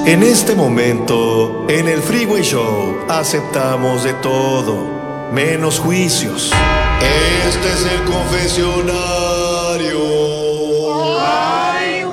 En este momento, en el Freeway Show, aceptamos de todo, menos juicios. Este es el confesionario. ¡Ay,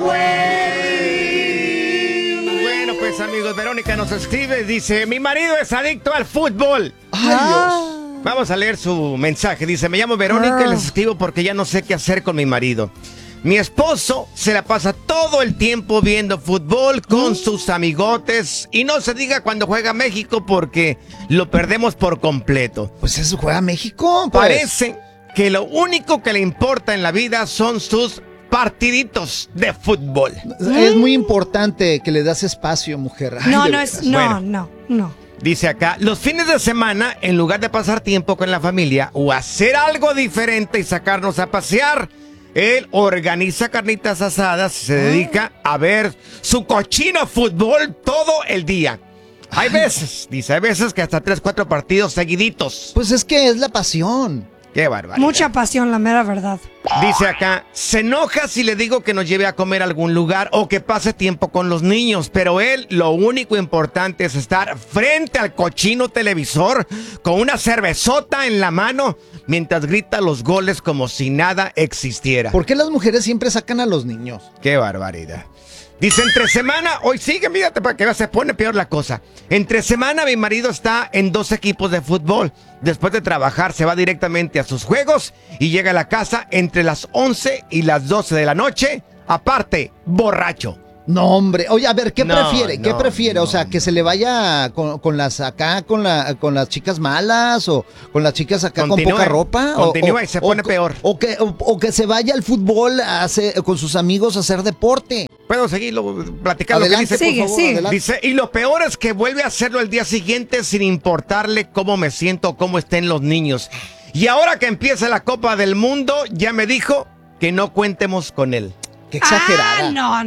güey! Bueno, pues amigos, Verónica nos escribe, dice, mi marido es adicto al fútbol. ¡Ay, Dios! Vamos a leer su mensaje. Dice, me llamo Verónica y les escribo porque ya no sé qué hacer con mi marido. Mi esposo se la pasa todo el tiempo viendo fútbol con sus amigotes y no se diga cuando juega México porque lo perdemos por completo. Pues eso juega México, pues. Parece que lo único que le importa en la vida son sus partiditos de fútbol. Es muy importante que le das espacio, mujer. Ay, No, de no veras. es, no, no. Dice acá, los fines de semana, en lugar de pasar tiempo con la familia o hacer algo diferente y sacarnos a pasear, él organiza carnitas asadas y se dedica a ver su cochino fútbol todo el día. Hay veces, dice, hay veces que hasta 3, 4 partidos seguiditos. Pues es que es la pasión. Qué barbaridad. Mucha pasión, la mera verdad. Dice acá, se enoja si le digo que nos lleve a comer a algún lugar o que pase tiempo con los niños, pero él lo único importante es estar frente al cochino televisor con una cervezota en la mano mientras grita los goles como si nada existiera. ¿Por qué las mujeres siempre sacan a los niños? Qué barbaridad. Dice, entre semana, hoy sigue, mírate para que veas, se pone peor la cosa. Entre semana mi marido está en 2 equipos de fútbol. Después de trabajar se va directamente a sus juegos y llega a la casa entre las 11 y las 12 de la noche. Aparte, borracho. No, hombre. Oye, a ver, ¿qué No, prefiere? ¿Qué no, prefiere? no. O sea, que se le vaya con las acá, con las chicas malas o con las chicas acá Continúe, con poca ropa. continúa y se pone peor. O que se vaya al fútbol con sus amigos a hacer deporte. ¿Puedo seguirlo platicando? Adelante, ¿Qué dice? por Sigue, favor, sigue. adelante. Dice, y lo peor es que vuelve a hacerlo el día siguiente sin importarle cómo me siento o cómo estén los niños. Y ahora que empieza la Copa del Mundo, ya me dijo que no cuentemos con él. Qué exagerada.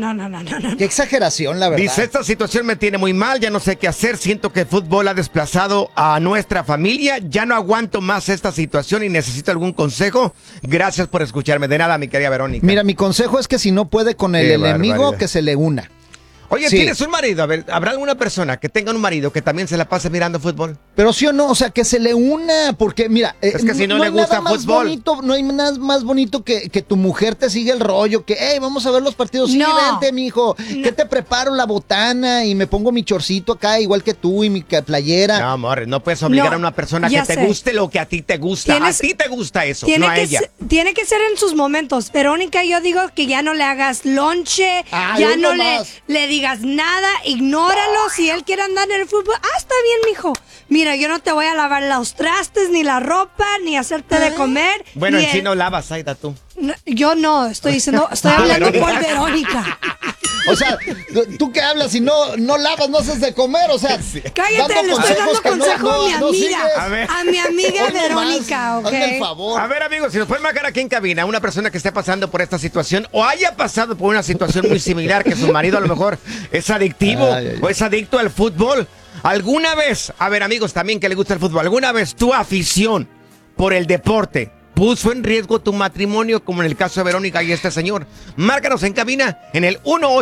No. Qué exageración, la verdad. Dice, esta situación me tiene muy mal, ya no sé qué hacer, siento que el fútbol ha desplazado a nuestra familia, ya no aguanto más esta situación y necesito algún consejo. Gracias por escucharme. De nada, mi querida Verónica. Mira, mi consejo es que si no puede con el Qué enemigo, barbaridad. que se le una. Oye, Sí. ¿tienes un marido? A ver, ¿habrá alguna persona que tenga un marido que también se la pase mirando fútbol? Pero sí o no, o sea, que se le una, porque mira, Es que si no le hay gusta nada más fútbol. bonito, no hay nada más bonito que tu mujer te siga el rollo, que, hey, vamos a ver los partidos, sí, No. vente, mijo, que te preparo la botana y me pongo mi chorcito acá, igual que tú, y mi playera. No, amor, no puedes obligar No, a una persona que ya te sé. guste lo que a ti te gusta. A Tienes- ti te gusta eso, Tiene no a que, ella. tiene que ser en sus momentos. Verónica, yo digo que ya no le hagas lonche, Ay, ya hoy no nomás. le digas nada, ignóralo. Si él quiere andar en el fútbol, está bien, mijo. Mira, yo no te voy a lavar los trastes, ni la ropa, ni hacerte de comer. Bueno, ni en sí el- no lavas, Aida, tú. No, yo no, estoy diciendo, estoy hablando por Verónica. O sea, tú que hablas y no lavas, no haces de comer, o sea. Cállate, le estoy dando que consejo a mi no amiga. sigues. A ver. A mi amiga Hoy nomás, Verónica, ¿ok? hazme el favor. A ver, amigos, si nos pueden marcar aquí en cabina una persona que esté pasando por esta situación o haya pasado por una situación muy similar, que su marido a lo mejor es adictivo Ay, ay, o es adicto al fútbol. ¿Alguna vez, a ver, amigos, también que le gusta el fútbol, alguna vez tu afición por el deporte puso en riesgo tu matrimonio, como en el caso de Verónica y este señor? Márcanos en cabina en el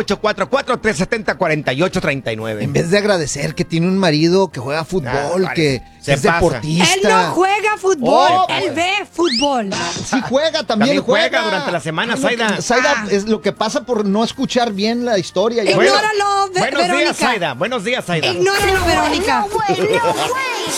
1844-370-4839. En vez de agradecer que tiene un marido que juega fútbol, vale. que Se es pasa. deportista. Él no juega fútbol, Oh, él ve fútbol. Sí juega, también juega durante la semana, Zaida. Zaida, es lo que pasa por no escuchar bien la historia. Ignóralo, Buenos Verónica. días, Zaida. Buenos días, Zaida. Ignóralo, Verónica. No, güey.